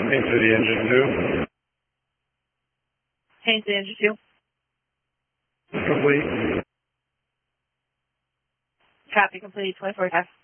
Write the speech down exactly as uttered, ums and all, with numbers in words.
Haines City Engine two. Haines City Engine two. Complete. Copy complete, twenty-four F.